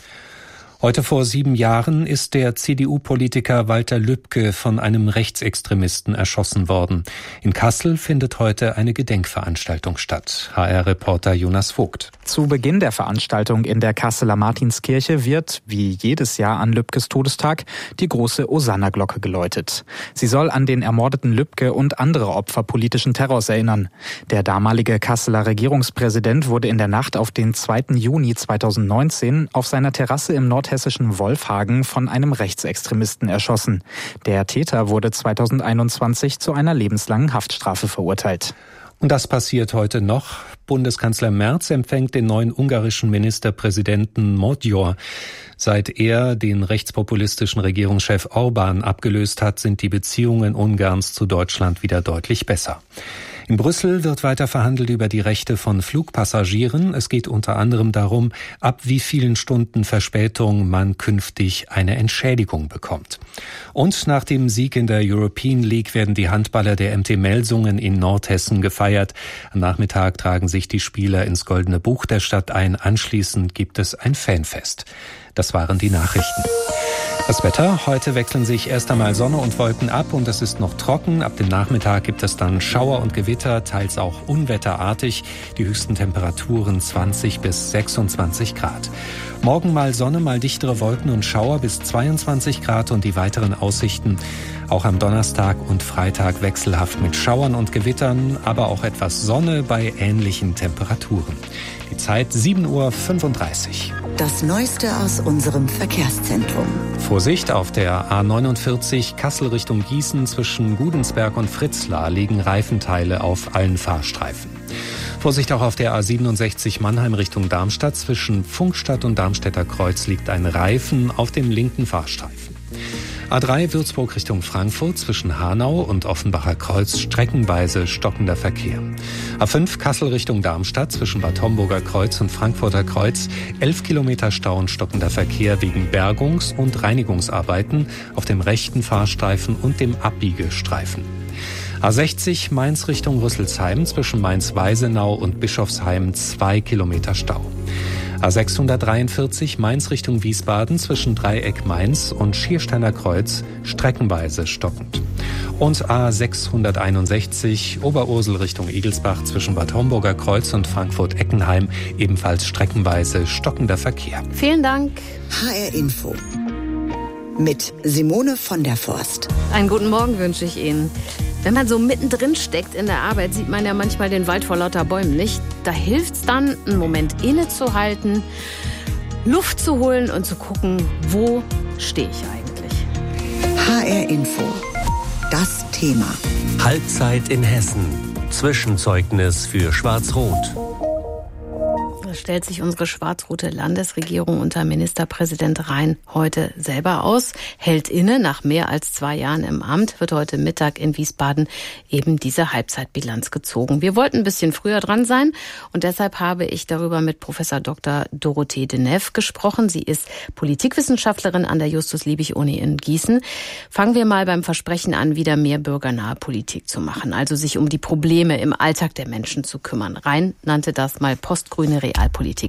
Heute vor sieben Jahren ist der C D U-Politiker Walter Lübcke von einem Rechtsextremisten erschossen worden. In Kassel findet heute eine Gedenkveranstaltung statt. H R-Reporter Jonas Vogt. Zu Beginn der Veranstaltung in der Kasseler Martinskirche wird, wie jedes Jahr an Lübkes Todestag, die große Osanna-Glocke geläutet. Sie soll an den ermordeten Lübcke und andere Opfer politischen Terrors erinnern. Der damalige Kasseler Regierungspräsident wurde in der Nacht auf den zweiten Juni zweitausendneunzehn auf seiner Terrasse im Nordhessischen Wolfhagen von einem Rechtsextremisten erschossen. Der Täter wurde zweitausendeinundzwanzig zu einer lebenslangen Haftstrafe verurteilt. Und das passiert heute noch. Bundeskanzler Merz empfängt den neuen ungarischen Ministerpräsidenten Magyar. Seit er den rechtspopulistischen Regierungschef Orbán abgelöst hat, sind die Beziehungen Ungarns zu Deutschland wieder deutlich besser. In Brüssel wird weiter verhandelt über die Rechte von Flugpassagieren. Es geht unter anderem darum, ab wie vielen Stunden Verspätung man künftig eine Entschädigung bekommt. Und nach dem Sieg in der European League werden die Handballer der M T Melsungen in Nordhessen gefeiert. Am Nachmittag tragen sich die Spieler ins Goldene Buch der Stadt ein. Anschließend gibt es ein Fanfest. Das waren die Nachrichten. Das Wetter. Heute wechseln sich erst einmal Sonne und Wolken ab und es ist noch trocken. Ab dem Nachmittag gibt es dann Schauer und Gewitter, teils auch unwetterartig. Die höchsten Temperaturen zwanzig bis sechsundzwanzig Grad. Morgen mal Sonne, mal dichtere Wolken und Schauer bis zweiundzwanzig Grad und die weiteren Aussichten. Auch am Donnerstag und Freitag wechselhaft mit Schauern und Gewittern, aber auch etwas Sonne bei ähnlichen Temperaturen. Die Zeit sieben Uhr fünfunddreißig. Das Neueste aus unserem Verkehrszentrum. Vorsicht, auf der A neunundvierzig Kassel Richtung Gießen zwischen Gudensberg und Fritzlar liegen Reifenteile auf allen Fahrstreifen. Vorsicht auch auf der A siebenundsechzig Mannheim Richtung Darmstadt. Zwischen Funkstadt und Darmstädter Kreuz liegt ein Reifen auf dem linken Fahrstreifen. A drei Würzburg Richtung Frankfurt zwischen Hanau und Offenbacher Kreuz streckenweise stockender Verkehr. A fünf Kassel Richtung Darmstadt zwischen Bad Homburger Kreuz und Frankfurter Kreuz elf Kilometer Stau und stockender Verkehr wegen Bergungs- und Reinigungsarbeiten auf dem rechten Fahrstreifen und dem Abbiegestreifen. A sechzig Mainz Richtung Rüsselsheim zwischen Mainz-Weisenau und Bischofsheim zwei Kilometer Stau. A sechshundertdreiundvierzig Mainz Richtung Wiesbaden zwischen Dreieck Mainz und Schiersteiner Kreuz streckenweise stockend. Und A sechshunderteinundsechzig Oberursel Richtung Egelsbach zwischen Bad Homburger Kreuz und Frankfurt-Eckenheim ebenfalls streckenweise stockender Verkehr. Vielen Dank. H R Info mit Simone von der Forst. Einen guten Morgen wünsche ich Ihnen. Wenn man so mittendrin steckt in der Arbeit, sieht man ja manchmal den Wald vor lauter Bäumen nicht. Da hilft es dann, einen Moment innezuhalten, Luft zu holen und zu gucken, wo stehe ich eigentlich. H R Info. Das Thema. Halbzeit in Hessen. Zwischenzeugnis für Schwarz-Rot. Das stellt sich unsere schwarz-rote Landesregierung unter Ministerpräsident Rhein heute selber aus. Hält inne, nach mehr als zwei Jahren im Amt, wird heute Mittag in Wiesbaden eben diese Halbzeitbilanz gezogen. Wir wollten ein bisschen früher dran sein und deshalb habe ich darüber mit Professor Doktor Dorothee Denef gesprochen. Sie ist Politikwissenschaftlerin an der Justus-Liebig-Uni in Gießen. Fangen wir mal beim Versprechen an, wieder mehr bürgernahe Politik zu machen, also sich um die Probleme im Alltag der Menschen zu kümmern. Rhein nannte das mal postgrüne Realpolitik.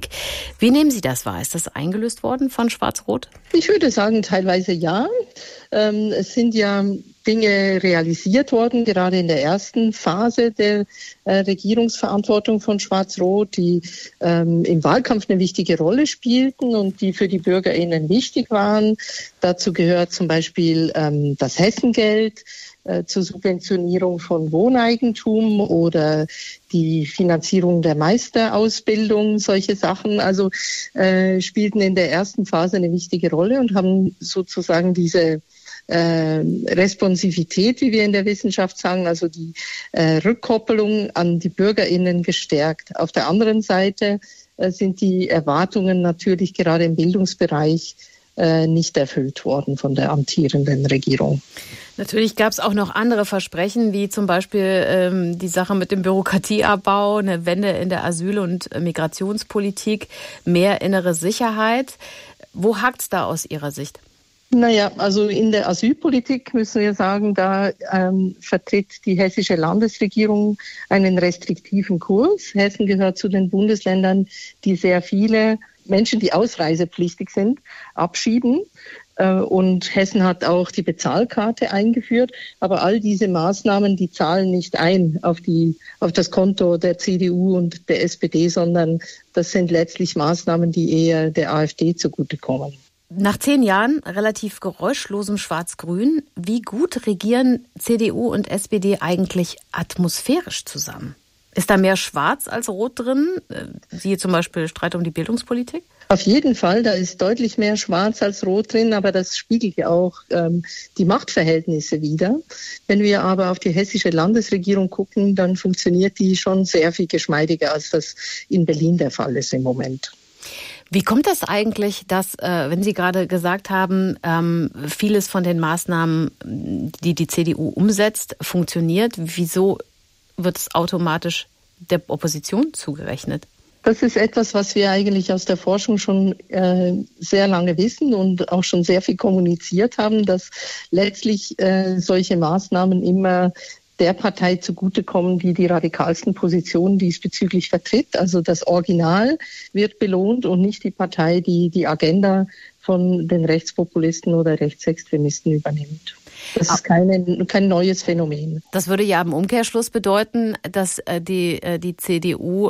Wie nehmen Sie das wahr? Ist das eingelöst worden von Schwarz-Rot? Ich würde sagen, teilweise ja. Ähm, es sind ja Dinge realisiert worden, gerade in der ersten Phase der äh, Regierungsverantwortung von Schwarz-Rot, die ähm, im Wahlkampf eine wichtige Rolle spielten und die für die BürgerInnen wichtig waren. Dazu gehört zum Beispiel ähm, das Hessengeld äh, zur Subventionierung von Wohneigentum oder die Finanzierung der Meisterausbildung, solche Sachen, also äh, spielten in der ersten Phase eine wichtige Rolle und haben sozusagen diese Äh, Responsivität, wie wir in der Wissenschaft sagen, also die äh, Rückkoppelung an die BürgerInnen gestärkt. Auf der anderen Seite äh, sind die Erwartungen natürlich gerade im Bildungsbereich äh, nicht erfüllt worden von der amtierenden Regierung. Natürlich gab es auch noch andere Versprechen, wie zum Beispiel ähm, die Sache mit dem Bürokratieabbau, eine Wende in der Asyl- und Migrationspolitik, mehr innere Sicherheit. Wo hakt's da aus Ihrer Sicht? Naja, also in der Asylpolitik müssen wir sagen, da ähm, vertritt die hessische Landesregierung einen restriktiven Kurs. Hessen gehört zu den Bundesländern, die sehr viele Menschen, die ausreisepflichtig sind, abschieben. Äh, und Hessen hat auch die Bezahlkarte eingeführt. Aber all diese Maßnahmen, die zahlen nicht ein auf die, auf das Konto der C D U und der S P D, sondern das sind letztlich Maßnahmen, die eher der AfD zugutekommen. Nach zehn Jahren relativ geräuschlosem Schwarz-Grün, wie gut regieren C D U und S P D eigentlich atmosphärisch zusammen? Ist da mehr Schwarz als Rot drin? Siehe zum Beispiel Streit um die Bildungspolitik? Auf jeden Fall, da ist deutlich mehr Schwarz als Rot drin, aber das spiegelt ja auch ähm, die Machtverhältnisse wider. Wenn wir aber auf die hessische Landesregierung gucken, dann funktioniert die schon sehr viel geschmeidiger, als das in Berlin der Fall ist im Moment. Wie kommt das eigentlich, dass, äh, wenn Sie gerade gesagt haben, ähm, vieles von den Maßnahmen, die die C D U umsetzt, funktioniert? Wieso wird es automatisch der Opposition zugerechnet? Das ist etwas, was wir eigentlich aus der Forschung schon äh, sehr lange wissen und auch schon sehr viel kommuniziert haben, dass letztlich äh, solche Maßnahmen immer der Partei zugutekommen, die die radikalsten Positionen diesbezüglich vertritt. Also das Original wird belohnt und nicht die Partei, die die Agenda von den Rechtspopulisten oder Rechtsextremisten übernimmt. Das ist keine, kein neues Phänomen. Das würde ja im Umkehrschluss bedeuten, dass die, die C D U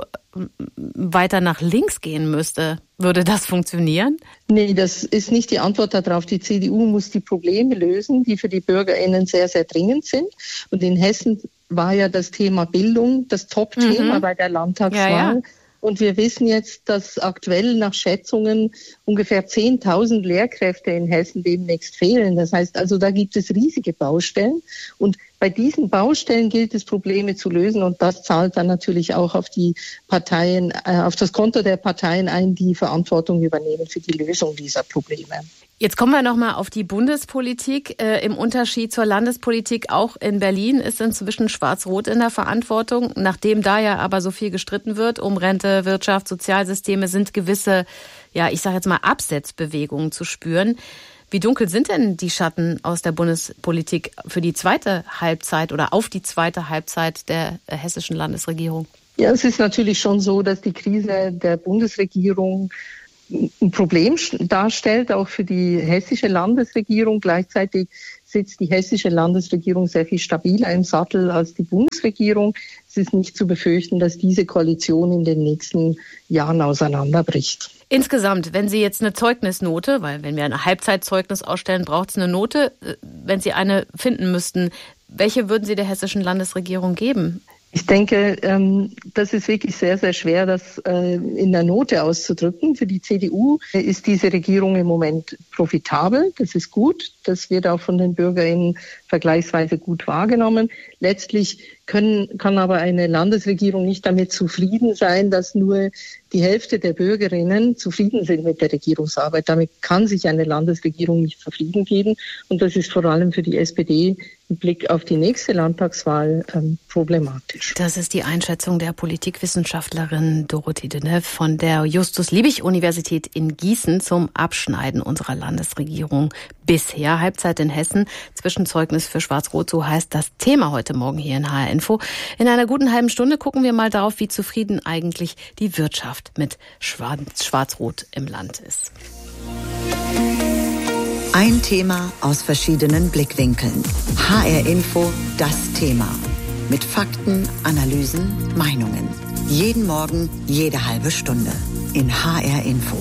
weiter nach links gehen müsste. Würde das funktionieren? Nee, das ist nicht die Antwort darauf. Die C D U muss die Probleme lösen, die für die BürgerInnen sehr, sehr dringend sind. Und in Hessen war ja das Thema Bildung das Top-Thema mhm. bei der Landtagswahl. Ja, ja. Und wir wissen jetzt, dass aktuell nach Schätzungen ungefähr zehntausend Lehrkräfte in Hessen demnächst fehlen. Das heißt also, da gibt es riesige Baustellen. Und Bei diesen Baustellen gilt es, Probleme zu lösen, und das zahlt dann natürlich auch auf die Parteien, äh, auf das Konto der Parteien ein, die Verantwortung übernehmen für die Lösung dieser Probleme. Jetzt kommen wir nochmal auf die Bundespolitik. Äh, Im Unterschied zur Landespolitik, auch in Berlin ist inzwischen Schwarz-Rot in der Verantwortung. Nachdem da ja aber so viel gestritten wird um Rente, Wirtschaft, Sozialsysteme, sind gewisse, ja, ich sage jetzt mal Absetzbewegungen zu spüren. Wie dunkel sind denn die Schatten aus der Bundespolitik für die zweite Halbzeit oder auf die zweite Halbzeit der hessischen Landesregierung? Ja, es ist natürlich schon so, dass die Krise der Bundesregierung ein Problem darstellt, auch für die hessische Landesregierung. Gleichzeitig sitzt die hessische Landesregierung sehr viel stabiler im Sattel als die Bundesregierung. Es ist nicht zu befürchten, dass diese Koalition in den nächsten Jahren auseinanderbricht. Insgesamt, wenn Sie jetzt eine Zeugnisnote, weil wenn wir ein Halbzeitzeugnis ausstellen, braucht es eine Note, wenn Sie eine finden müssten, welche würden Sie der hessischen Landesregierung geben? Ich denke, das ist wirklich sehr, sehr schwer, das in der Note auszudrücken. Für die C D U ist diese Regierung im Moment profitabel. Das ist gut. Das wird auch von den BürgerInnen vergleichsweise gut wahrgenommen. Letztlich können, kann aber eine Landesregierung nicht damit zufrieden sein, dass nur die Hälfte der Bürgerinnen zufrieden sind mit der Regierungsarbeit. Damit kann sich eine Landesregierung nicht zufrieden geben. Und das ist vor allem für die S P D im Blick auf die nächste Landtagswahl ähm, problematisch. Das ist die Einschätzung der Politikwissenschaftlerin Dorothee Deneuve von der Justus-Liebig-Universität in Gießen zum Abschneiden unserer Landesregierung bisher. Halbzeit in Hessen, Zwischenzeugnis für Schwarz-Rot, so heißt das Thema heute Morgen hier in H R Info. In einer guten halben Stunde gucken wir mal darauf, wie zufrieden eigentlich die Wirtschaft mit Schwarz-Rot im Land ist. Ein Thema aus verschiedenen Blickwinkeln. H R Info, das Thema. Mit Fakten, Analysen, Meinungen. Jeden Morgen, jede halbe Stunde. In H R Info.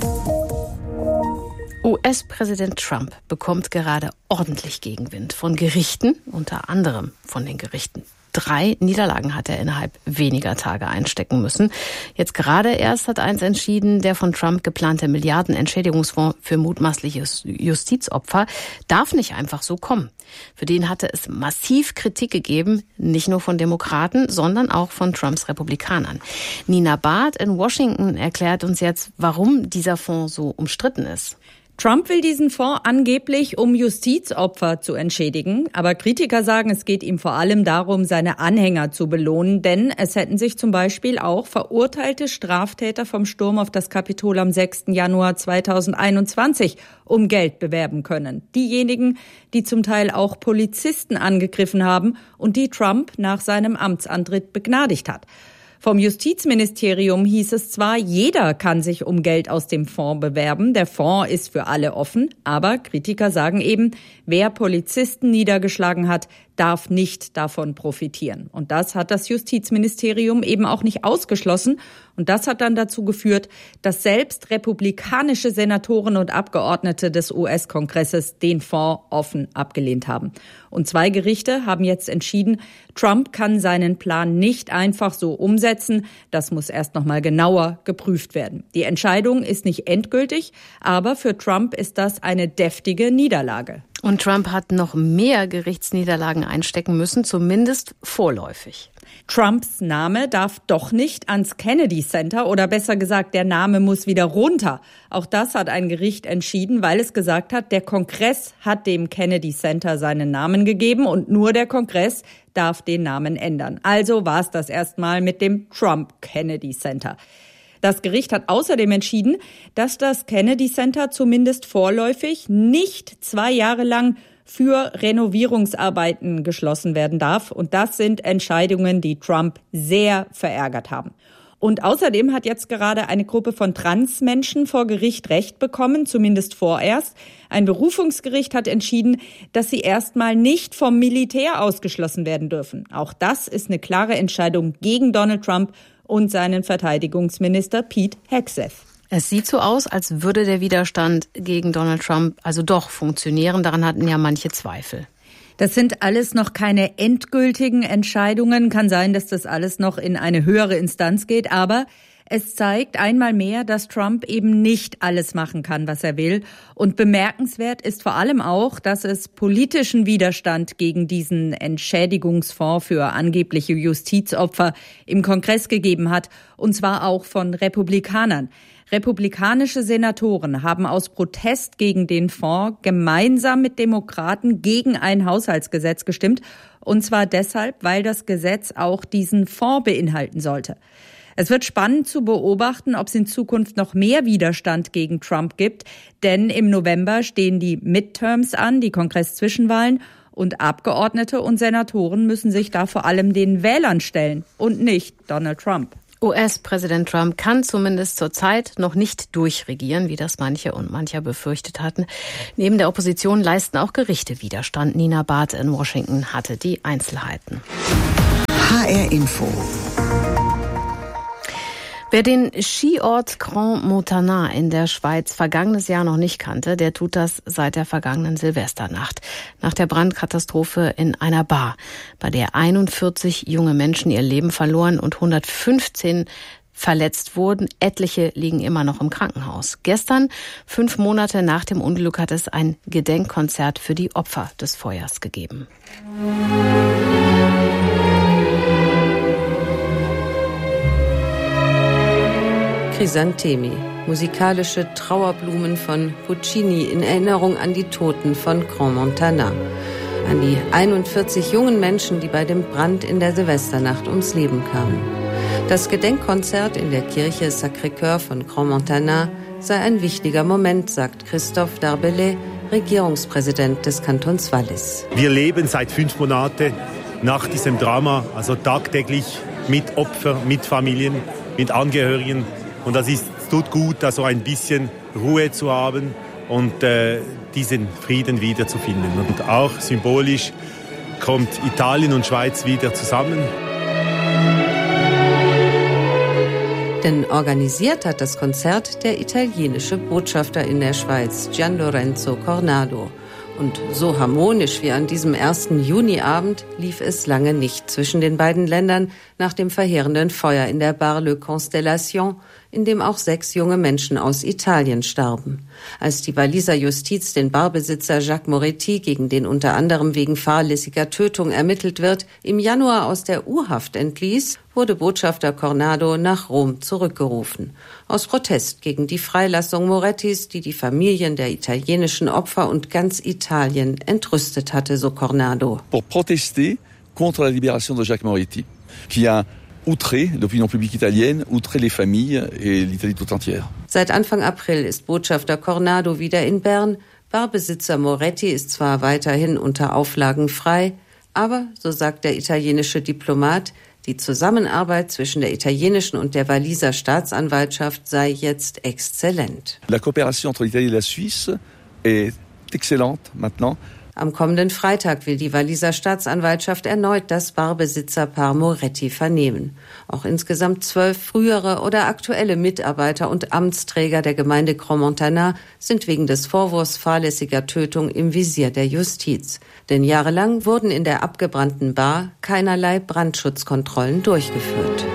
U S-Präsident Trump bekommt gerade ordentlich Gegenwind von Gerichten, unter anderem von den Gerichten. Drei Niederlagen hat er innerhalb weniger Tage einstecken müssen. Jetzt gerade erst hat eins entschieden, der von Trump geplante Milliardenentschädigungsfonds für mutmaßliche Justizopfer darf nicht einfach so kommen. Für den hatte es massiv Kritik gegeben, nicht nur von Demokraten, sondern auch von Trumps Republikanern. Nina Barth in Washington erklärt uns jetzt, warum dieser Fonds so umstritten ist. Trump will diesen Fonds angeblich, um Justizopfer zu entschädigen. Aber Kritiker sagen, es geht ihm vor allem darum, seine Anhänger zu belohnen. Denn es hätten sich zum Beispiel auch verurteilte Straftäter vom Sturm auf das Kapitol am sechsten Januar zweitausendeinundzwanzig um Geld bewerben können. Diejenigen, die zum Teil auch Polizisten angegriffen haben und die Trump nach seinem Amtsantritt begnadigt hat. Vom Justizministerium hieß es zwar, jeder kann sich um Geld aus dem Fonds bewerben. Der Fonds ist für alle offen. Aber Kritiker sagen eben, wer Polizisten niedergeschlagen hat, darf nicht davon profitieren. Und das hat das Justizministerium eben auch nicht ausgeschlossen. Und das hat dann dazu geführt, dass selbst republikanische Senatoren und Abgeordnete des U S-Kongresses den Fonds offen abgelehnt haben. Und zwei Gerichte haben jetzt entschieden, Trump kann seinen Plan nicht einfach so umsetzen. Das muss erst noch mal genauer geprüft werden. Die Entscheidung ist nicht endgültig, aber für Trump ist das eine deftige Niederlage. Und Trump hat noch mehr Gerichtsniederlagen einstecken müssen, zumindest vorläufig. Trumps Name darf doch nicht ans Kennedy Center, oder besser gesagt, der Name muss wieder runter. Auch das hat ein Gericht entschieden, weil es gesagt hat, der Kongress hat dem Kennedy Center seinen Namen gegeben und nur der Kongress darf den Namen ändern. Also war es das erstmal mit dem Trump Kennedy Center. Das Gericht hat außerdem entschieden, dass das Kennedy Center zumindest vorläufig nicht zwei Jahre lang für Renovierungsarbeiten geschlossen werden darf. Und das sind Entscheidungen, die Trump sehr verärgert haben. Und außerdem hat jetzt gerade eine Gruppe von Transmenschen vor Gericht Recht bekommen, zumindest vorerst. Ein Berufungsgericht hat entschieden, dass sie erstmal nicht vom Militär ausgeschlossen werden dürfen. Auch das ist eine klare Entscheidung gegen Donald Trump und seinen Verteidigungsminister Pete Hegseth. Es sieht so aus, als würde der Widerstand gegen Donald Trump also doch funktionieren. Daran hatten ja manche Zweifel. Das sind alles noch keine endgültigen Entscheidungen. Kann sein, dass das alles noch in eine höhere Instanz geht. Aber Es zeigt einmal mehr, dass Trump eben nicht alles machen kann, was er will. Und bemerkenswert ist vor allem auch, dass es politischen Widerstand gegen diesen Entschädigungsfonds für angebliche Justizopfer im Kongress gegeben hat, und zwar auch von Republikanern. Republikanische Senatoren haben aus Protest gegen den Fonds gemeinsam mit Demokraten gegen ein Haushaltsgesetz gestimmt. Und zwar deshalb, weil das Gesetz auch diesen Fonds beinhalten sollte. Es wird spannend zu beobachten, ob es in Zukunft noch mehr Widerstand gegen Trump gibt. Denn im November stehen die Midterms an, die Kongress-Zwischenwahlen. Und Abgeordnete und Senatoren müssen sich da vor allem den Wählern stellen und nicht Donald Trump. U S-Präsident Trump kann zumindest zurzeit noch nicht durchregieren, wie das manche und mancher befürchtet hatten. Neben der Opposition leisten auch Gerichte Widerstand. Nina Barth in Washington hatte die Einzelheiten. H R Info. Wer den Skiort Grand Montana in der Schweiz vergangenes Jahr noch nicht kannte, der tut das seit der vergangenen Silvesternacht. Nach der Brandkatastrophe in einer Bar, bei der einundvierzig junge Menschen ihr Leben verloren und hundertfünfzehn verletzt wurden. Etliche liegen immer noch im Krankenhaus. Gestern, fünf Monate nach dem Unglück, hat es ein Gedenkkonzert für die Opfer des Feuers gegeben. Chrysanthemi, musikalische Trauerblumen von Puccini in Erinnerung an die Toten von Grand Montana. An die einundvierzig jungen Menschen, die bei dem Brand in der Silvesternacht ums Leben kamen. Das Gedenkkonzert in der Kirche Sacré-Cœur von Grand Montana sei ein wichtiger Moment, sagt Christophe Darbellay, Regierungspräsident des Kantons Wallis. Wir leben seit fünf Monaten nach diesem Drama, also tagtäglich mit Opfern, mit Familien, mit Angehörigen. Und das ist, tut gut, also ein bisschen Ruhe zu haben und äh, diesen Frieden wiederzufinden. Und auch symbolisch kommt Italien und Schweiz wieder zusammen. Denn organisiert hat das Konzert der italienische Botschafter in der Schweiz, Gian Lorenzo Cornado. Und so harmonisch wie an diesem ersten Juniabend lief es lange nicht zwischen den beiden Ländern nach dem verheerenden Feuer in der Bar Le Constellation, in dem auch sechs junge Menschen aus Italien starben. Als die Walliser Justiz den Barbesitzer Jacques Moretti, gegen den unter anderem wegen fahrlässiger Tötung ermittelt wird, im Januar aus der U-Haft entließ, wurde Botschafter Cornado nach Rom zurückgerufen. Aus Protest gegen die Freilassung Morettis, die die Familien der italienischen Opfer und ganz Italien entrüstet hatte, so Cornado. Pour protester contre la libération de Jacques Moretti, qui a outré l'opinion publique italienne, outré les familles et l'Italie tout entière. Seit Anfang April ist Botschafter Cornado wieder in Bern. Barbesitzer Moretti ist zwar weiterhin unter Auflagen frei, aber, so sagt der italienische Diplomat, die Zusammenarbeit zwischen der italienischen und der Walliser Staatsanwaltschaft sei jetzt exzellent. La coopération entre l'Italie et la Suisse est excellente maintenant. Am kommenden Freitag will die Walliser Staatsanwaltschaft erneut das Barbesitzerpaar Moretti vernehmen. Auch insgesamt zwölf frühere oder aktuelle Mitarbeiter und Amtsträger der Gemeinde Grand Montana sind wegen des Vorwurfs fahrlässiger Tötung im Visier der Justiz. Denn jahrelang wurden in der abgebrannten Bar keinerlei Brandschutzkontrollen durchgeführt.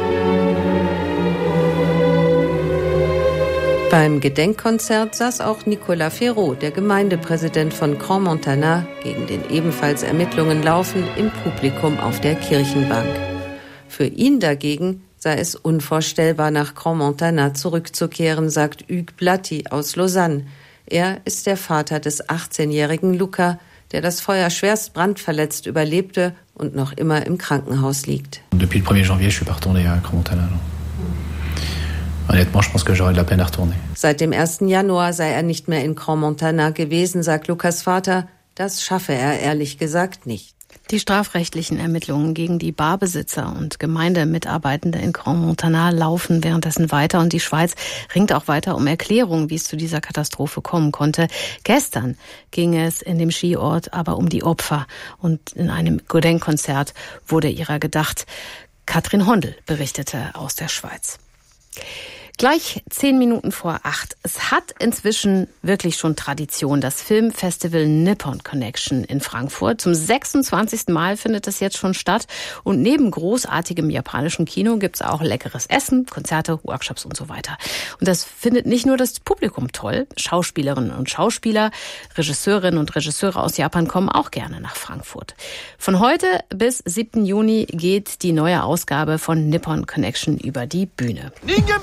Beim Gedenkkonzert saß auch Nicolas Ferraud, der Gemeindepräsident von Grand Montana, gegen den ebenfalls Ermittlungen laufen, im Publikum auf der Kirchenbank. Für ihn dagegen sei es unvorstellbar, nach Grand Montana zurückzukehren, sagt Hugues Blatti aus Lausanne. Er ist der Vater des achtzehnjährigen Luca, der das Feuer schwerst brandverletzt überlebte und noch immer im Krankenhaus liegt. Depuis le premier janvier, je suis pas retourné à Grand Montana. Honnêtement, je pense que j'aurais de la peine à retourner. Seit dem ersten Januar sei er nicht mehr in Grand Montana gewesen, sagt Lukas Vater. Das schaffe er ehrlich gesagt nicht. Die strafrechtlichen Ermittlungen gegen die Barbesitzer und Gemeindemitarbeitende in Grand Montana laufen währenddessen weiter und die Schweiz ringt auch weiter um Erklärungen, wie es zu dieser Katastrophe kommen konnte. Gestern ging es in dem Skiort aber um die Opfer und in einem Gedenkkonzert wurde ihrer gedacht. Katrin Hondel berichtete aus der Schweiz. Gleich zehn Minuten vor acht. Es hat inzwischen wirklich schon Tradition, das Filmfestival Nippon Connection in Frankfurt. Zum sechsundzwanzigsten Mal findet es jetzt schon statt. Und neben großartigem japanischen Kino gibt's auch leckeres Essen, Konzerte, Workshops und so weiter. Und das findet nicht nur das Publikum toll. Schauspielerinnen und Schauspieler, Regisseurinnen und Regisseure aus Japan kommen auch gerne nach Frankfurt. Von heute bis siebten Juni geht die neue Ausgabe von Nippon Connection über die Bühne.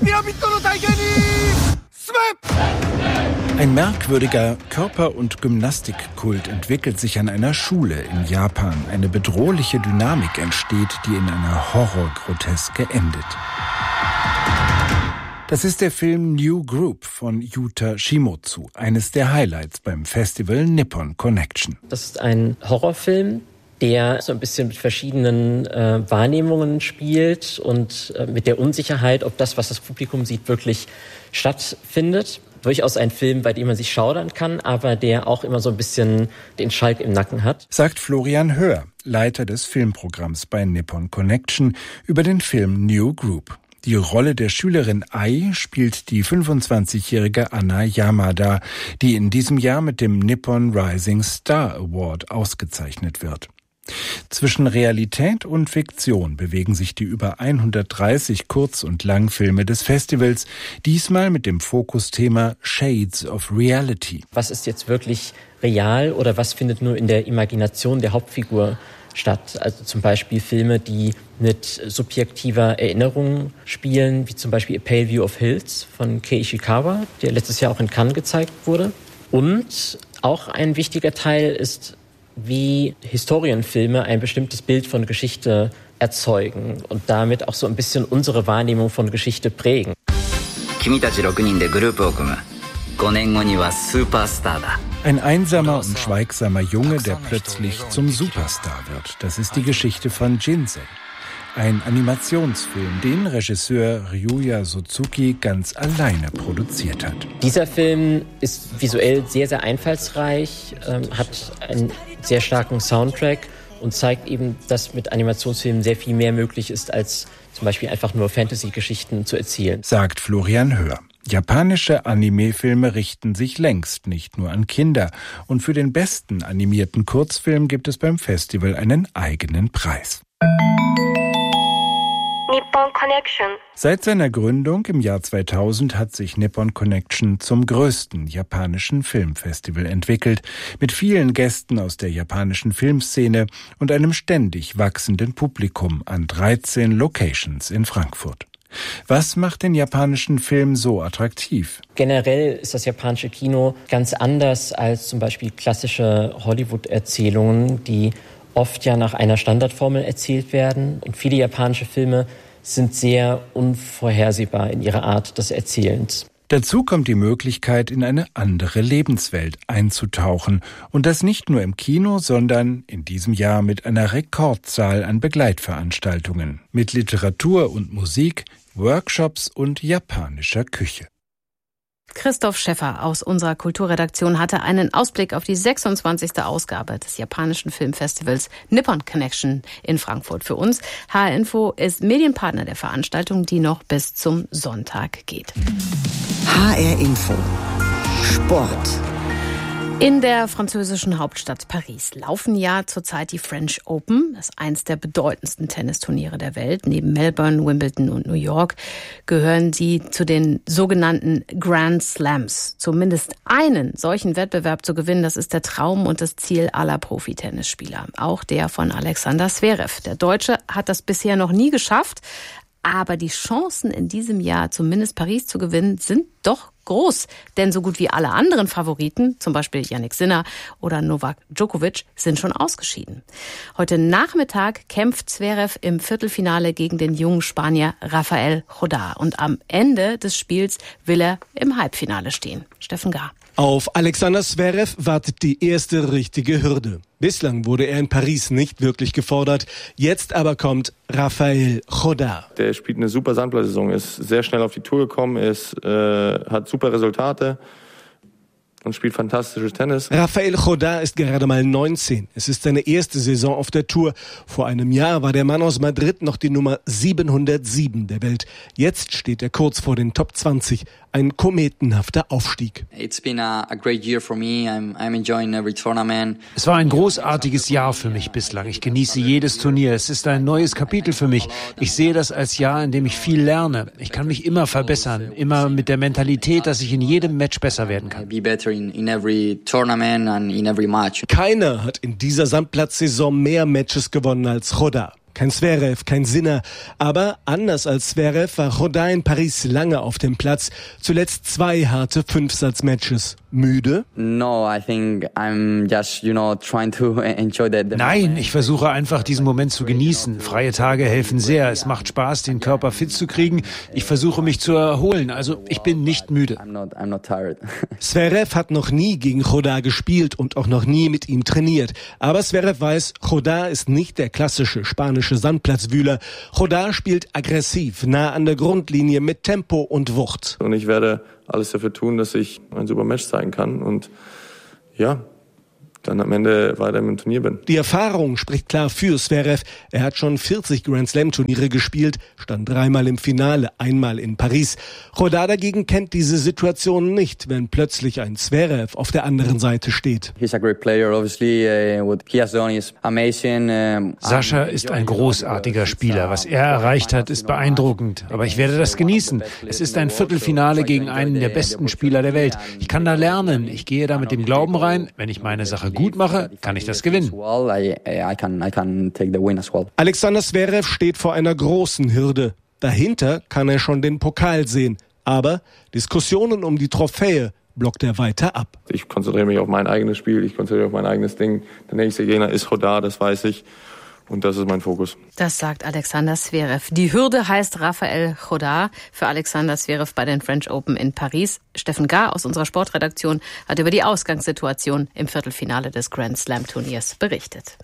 Ein merkwürdiger Körper- und Gymnastikkult entwickelt sich an einer Schule in Japan. Eine bedrohliche Dynamik entsteht, die in einer Horrorgroteske endet. Das ist der Film New Group von Yuta Shimotsu, eines der Highlights beim Festival Nippon Connection. Das ist ein Horrorfilm, der so ein bisschen mit verschiedenen äh, Wahrnehmungen spielt und äh, mit der Unsicherheit, ob das, was das Publikum sieht, wirklich stattfindet. Durchaus ein Film, bei dem man sich schaudern kann, aber der auch immer so ein bisschen den Schalk im Nacken hat. Sagt Florian Höhr, Leiter des Filmprogramms bei Nippon Connection, über den Film New Group. Die Rolle der Schülerin Ai spielt die fünfundzwanzigjährige Anna Yamada, die in diesem Jahr mit dem Nippon Rising Star Award ausgezeichnet wird. Zwischen Realität und Fiktion bewegen sich die über hundertdreißig Kurz- und Langfilme des Festivals, diesmal mit dem Fokusthema Shades of Reality. Was ist jetzt wirklich real oder was findet nur in der Imagination der Hauptfigur statt? Also zum Beispiel Filme, die mit subjektiver Erinnerung spielen, wie zum Beispiel A Pale View of Hills von Kei Ishikawa, der letztes Jahr auch in Cannes gezeigt wurde. Und auch ein wichtiger Teil ist, wie Historienfilme ein bestimmtes Bild von Geschichte erzeugen und damit auch so ein bisschen unsere Wahrnehmung von Geschichte prägen. Ein einsamer und schweigsamer Junge, der plötzlich zum Superstar wird. Das ist die Geschichte von Jinsei. Ein Animationsfilm, den Regisseur Ryuya Suzuki ganz alleine produziert hat. Dieser Film ist visuell sehr, sehr einfallsreich, ähm, hat einen sehr starken Soundtrack und zeigt eben, dass mit Animationsfilmen sehr viel mehr möglich ist, als zum Beispiel einfach nur Fantasy-Geschichten zu erzählen. Sagt Florian Höhr. Japanische Anime-Filme richten sich längst nicht nur an Kinder. Und für den besten animierten Kurzfilm gibt es beim Festival einen eigenen Preis. Nippon Connection. Seit seiner Gründung im Jahr zweitausend hat sich Nippon Connection zum größten japanischen Filmfestival entwickelt, mit vielen Gästen aus der japanischen Filmszene und einem ständig wachsenden Publikum an dreizehn Locations in Frankfurt. Was macht den japanischen Film so attraktiv? Generell ist das japanische Kino ganz anders als zum Beispiel klassische Hollywood-Erzählungen, die oft ja nach einer Standardformel erzählt werden. Und viele japanische Filme sind sehr unvorhersehbar in ihrer Art des Erzählens. Dazu kommt die Möglichkeit, in eine andere Lebenswelt einzutauchen. Und das nicht nur im Kino, sondern in diesem Jahr mit einer Rekordzahl an Begleitveranstaltungen. Mit Literatur und Musik, Workshops und japanischer Küche. Christoph Schäffer aus unserer Kulturredaktion hatte einen Ausblick auf die sechsundzwanzigste Ausgabe des japanischen Filmfestivals Nippon Connection in Frankfurt für uns. H R Info ist Medienpartner der Veranstaltung, die noch bis zum Sonntag geht. H R Info Sport. In der französischen Hauptstadt Paris laufen ja zurzeit die French Open. Das ist eins der bedeutendsten Tennisturniere der Welt. Neben Melbourne, Wimbledon und New York gehören sie zu den sogenannten Grand Slams. Zumindest einen solchen Wettbewerb zu gewinnen, das ist der Traum und das Ziel aller Profitennisspieler. Auch der von Alexander Zverev. Der Deutsche hat das bisher noch nie geschafft. Aber die Chancen in diesem Jahr, zumindest Paris zu gewinnen, sind doch groß. Denn so gut wie alle anderen Favoriten, zum Beispiel Jannik Sinner oder Novak Djokovic, sind schon ausgeschieden. Heute Nachmittag kämpft Zverev im Viertelfinale gegen den jungen Spanier Rafael Jodar. Und am Ende des Spiels will er im Halbfinale stehen. Steffen Gar. Auf Alexander Zverev wartet die erste richtige Hürde. Bislang wurde er in Paris nicht wirklich gefordert. Jetzt aber kommt Rafael Jodar. Der spielt eine super Sandplatzsaison, ist sehr schnell auf die Tour gekommen, ist, äh, hat super Resultate. und spielt fantastisches Tennis. Rafael Chodar ist gerade mal neunzehn. Es ist seine erste Saison auf der Tour. Vor einem Jahr war der Mann aus Madrid noch die Nummer siebenhundertsieben der Welt. Jetzt steht er kurz vor den Top zwanzig. Ein kometenhafter Aufstieg. It's been a, a great year for me. I'm, I'm enjoying every tournament. Es war ein großartiges Jahr für mich bislang. Ich genieße jedes Turnier. Es ist ein neues Kapitel für mich. Ich sehe das als Jahr, in dem ich viel lerne. Ich kann mich immer verbessern, immer mit der Mentalität, dass ich in jedem Match besser werden kann. Be better in, in every tournament and in every match. Keiner hat in dieser Sandplatzsaison mehr Matches gewonnen als Chodar. Kein Zverev, kein Sinner. Aber anders als Zverev war Chodar in Paris lange auf dem Platz. Zuletzt zwei harte Fünfsatz-Matches. Müde? No, I think I'm just, you know, trying to enjoy that. Nein, ich versuche einfach, diesen Moment zu genießen. Freie Tage helfen sehr. Es macht Spaß, den Körper fit zu kriegen. Ich versuche, mich zu erholen. Also, ich bin nicht müde. I'm not, I'm not tired. Zverev hat noch nie gegen Chodar gespielt und auch noch nie mit ihm trainiert. Aber Zverev weiß, Chodar ist nicht der klassische spanische Sandplatzwühler. Chodar spielt aggressiv, nah an der Grundlinie mit Tempo und Wucht. Und ich werde alles dafür tun, dass ich ein super Match zeigen kann und ja, dann am Ende weiter im Turnier bin. Die Erfahrung spricht klar für Zverev. Er hat schon vierzig Grand-Slam-Turniere gespielt, stand dreimal im Finale, einmal in Paris. Chodar dagegen kennt diese Situation nicht, wenn plötzlich ein Zverev auf der anderen Seite steht. He's a great player, obviously. Uh, what he has done is amazing. Um, Sascha ist ein großartiger Spieler. Was er erreicht hat, ist beeindruckend. Aber ich werde das genießen. Es ist ein Viertelfinale gegen einen der besten Spieler der Welt. Ich kann da lernen. Ich gehe da mit dem Glauben rein, wenn ich meine Sache gut mache, kann ich das gewinnen. Alexander Zverev steht vor einer großen Hürde. Dahinter kann er schon den Pokal sehen. Aber Diskussionen um die Trophäe blockt er weiter ab. Ich konzentriere mich auf mein eigenes Spiel, ich konzentriere mich auf mein eigenes Ding. Der nächste Gegner ist Chodar, das weiß ich. Und das ist mein Fokus. Das sagt Alexander Zverev. Die Hürde heißt Rafael Chodar für Alexander Zverev bei den French Open in Paris. Steffen Gahr aus unserer Sportredaktion hat über die Ausgangssituation im Viertelfinale des Grand Slam Turniers berichtet.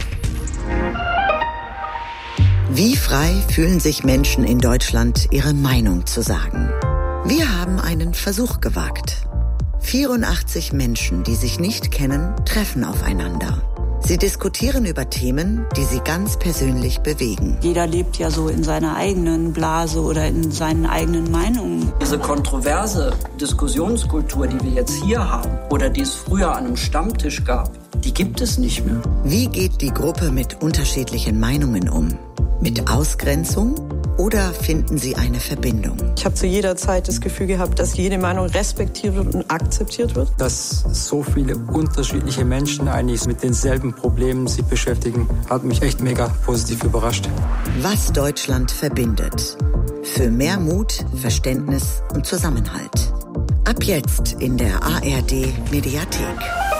Wie frei fühlen sich Menschen in Deutschland, ihre Meinung zu sagen? Wir haben einen Versuch gewagt. vierundachtzig Menschen, die sich nicht kennen, treffen aufeinander. Sie diskutieren über Themen, die sie ganz persönlich bewegen. Jeder lebt ja so in seiner eigenen Blase oder in seinen eigenen Meinungen. Diese kontroverse Diskussionskultur, die wir jetzt hier haben oder die es früher an einem Stammtisch gab, die gibt es nicht mehr. Wie geht die Gruppe mit unterschiedlichen Meinungen um? Mit Ausgrenzung? Oder finden sie eine Verbindung? Ich habe zu jeder Zeit das Gefühl gehabt, dass jede Meinung respektiert wird und akzeptiert wird. Dass so viele unterschiedliche Menschen eigentlich mit denselben Problemen sich beschäftigen, hat mich echt mega positiv überrascht. Was Deutschland verbindet. Für mehr Mut, Verständnis und Zusammenhalt. Ab jetzt in der A R D Mediathek.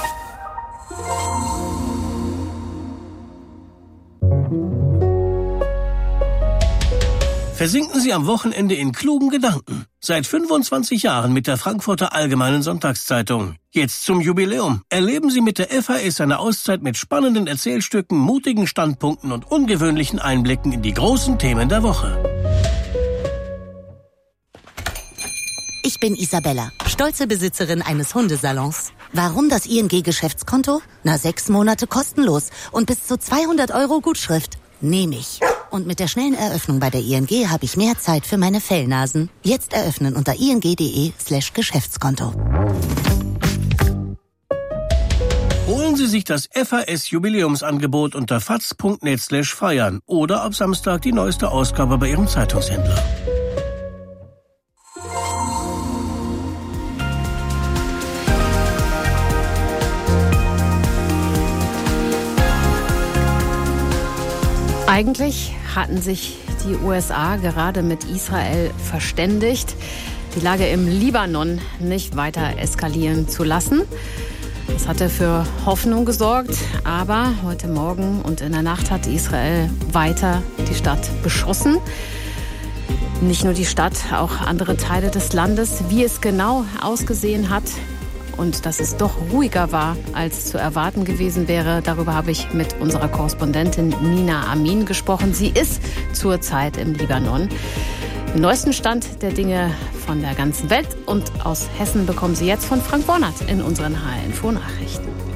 Versinken Sie am Wochenende in klugen Gedanken. Seit fünfundzwanzig Jahren mit der Frankfurter Allgemeinen Sonntagszeitung. Jetzt zum Jubiläum. Erleben Sie mit der F A S eine Auszeit mit spannenden Erzählstücken, mutigen Standpunkten und ungewöhnlichen Einblicken in die großen Themen der Woche. Ich bin Isabella, stolze Besitzerin eines Hundesalons. Warum das I N G-Geschäftskonto? Na, sechs Monate kostenlos und bis zu zweihundert Euro Gutschrift. Nehme ich. Und mit der schnellen Eröffnung bei der I N G habe ich mehr Zeit für meine Fellnasen. Jetzt eröffnen unter ing.de slash Geschäftskonto. Holen Sie sich das F A S-Jubiläumsangebot unter faz.net slash feiern oder ab Samstag die neueste Ausgabe bei Ihrem Zeitungshändler. Eigentlich hatten sich die U S A gerade mit Israel verständigt, die Lage im Libanon nicht weiter eskalieren zu lassen. Das hatte für Hoffnung gesorgt, aber heute Morgen und in der Nacht hat Israel weiter die Stadt beschossen. Nicht nur die Stadt, auch andere Teile des Landes. Wie es genau ausgesehen hat und dass es doch ruhiger war, als zu erwarten gewesen wäre, darüber habe ich mit unserer Korrespondentin Nina Amin gesprochen. Sie ist zurzeit im Libanon. Den neuesten Stand der Dinge von der ganzen Welt und aus Hessen bekommen Sie jetzt von Frank Bornert in unseren H R Info Nachrichten.